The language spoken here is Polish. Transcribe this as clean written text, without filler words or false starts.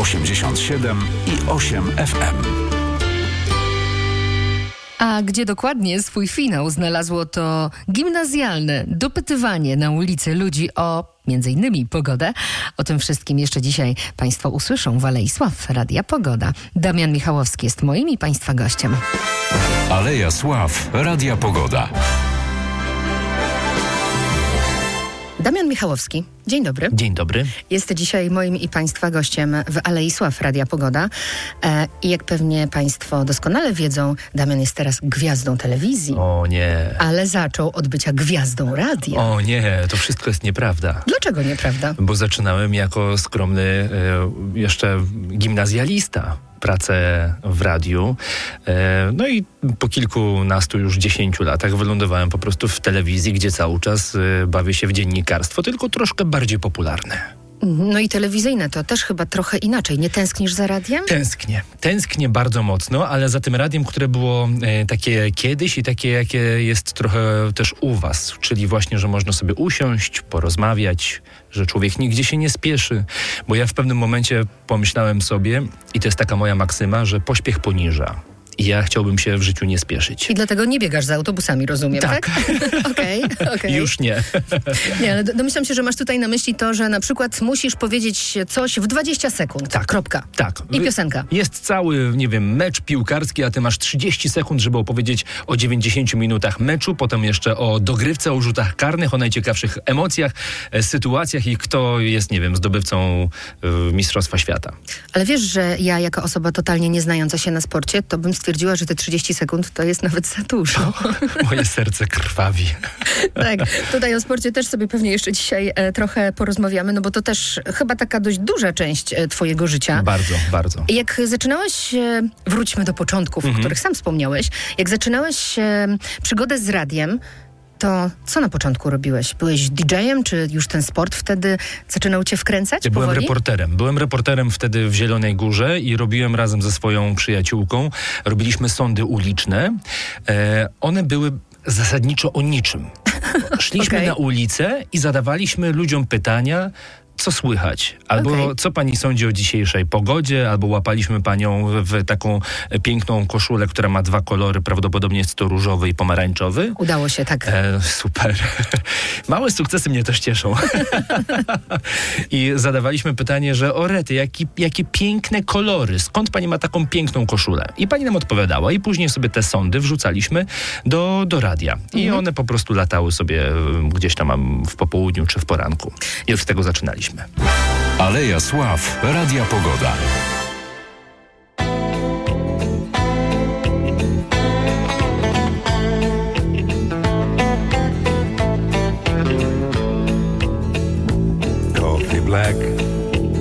87,8 FM. A gdzie dokładnie swój finał znalazło to gimnazjalne dopytywanie na ulicy ludzi o m.in. pogodę. O tym wszystkim jeszcze dzisiaj Państwo usłyszą w Alei Sław Radia Pogoda. Damian Michałowski jest moim i Państwa gościem. Aleja Sław Radia Pogoda. Damian Michałowski, dzień dobry. Dzień dobry. Jest dzisiaj moim i Państwa gościem w Alei Sław Radia Pogoda. I jak pewnie Państwo doskonale wiedzą, Damian jest teraz gwiazdą telewizji. O nie. Ale zaczął od bycia gwiazdą radia. O nie, to wszystko jest nieprawda. Dlaczego nieprawda? Bo zaczynałem jako skromny jeszcze gimnazjalista pracę w radiu. No i po kilkunastu, już 10 latach wylądowałem po prostu w telewizji, gdzie cały czas bawię się w dziennikarstwo, tylko troszkę bardziej popularne. No i telewizyjne to też chyba trochę inaczej. Nie tęsknisz za radiem? Tęsknię bardzo mocno, ale za tym radiem, które było takie kiedyś i takie, jakie jest trochę też u was. Czyli właśnie, że można sobie usiąść, porozmawiać, że człowiek nigdzie się nie spieszy. Bo ja w pewnym momencie pomyślałem sobie, i to jest taka moja maksyma, że pośpiech poniża. I ja chciałbym się w życiu nie spieszyć. I dlatego nie biegasz za autobusami, rozumiem, tak? Okej. Już nie. Nie, ale domyślam się, że masz tutaj na myśli to, że na przykład musisz powiedzieć coś w 20 sekund. Tak. Kropka. Tak. I piosenka. Jest cały, nie wiem, mecz piłkarski, a ty masz 30 sekund, żeby opowiedzieć o 90 minutach meczu, potem jeszcze o dogrywce, o rzutach karnych, o najciekawszych emocjach, sytuacjach i kto jest, nie wiem, zdobywcą Mistrzostwa Świata. Ale wiesz, że ja jako osoba totalnie nie znająca się na sporcie, to bym stwierdziła, że te 30 sekund to jest nawet za dużo. Moje serce krwawi. Tak, tutaj o sporcie też sobie pewnie jeszcze dzisiaj trochę porozmawiamy, no bo to też chyba taka dość duża część twojego życia. Bardzo, bardzo. Jak zaczynałeś, wróćmy do początków, o których sam wspomniałeś, jak zaczynałeś przygodę z radiem, to co na początku robiłeś? Byłeś DJ-em, czy już ten sport wtedy zaczynał cię wkręcać? Byłem powoli? reporterem. Byłem reporterem wtedy w Zielonej Górze i robiłem razem ze swoją przyjaciółką. Robiliśmy sądy uliczne. One były zasadniczo o niczym. Szliśmy na ulicę i zadawaliśmy ludziom pytania, co słychać? Albo co pani sądzi o dzisiejszej pogodzie? Albo łapaliśmy panią w taką piękną koszulę, która ma 2 kolory. Prawdopodobnie jest to różowy i pomarańczowy. Udało się, tak. Super. Małe sukcesy mnie też cieszą. I zadawaliśmy pytanie, że o rety, jakie piękne kolory. Skąd pani ma taką piękną koszulę? I pani nam odpowiadała. I później sobie te sądy wrzucaliśmy do radia. I one po prostu latały sobie gdzieś tam w popołudniu czy w poranku. I od tego zaczynaliśmy. Aleja Sław Radia Pogoda. Coffee black,